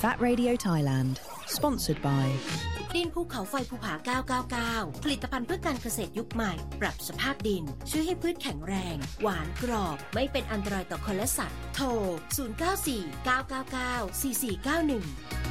That Radio Thailand Sponsored by ดินภูเขาไฟภูผา999ผลิตภัณฑ์เพื่อการเกษตรยุคใหม่ปรับสภาพดินช่วยให้พืชแข็งแรงหวานกรอบไม่เป็นอันตรายต่อคนและสัตว์โทร0949994491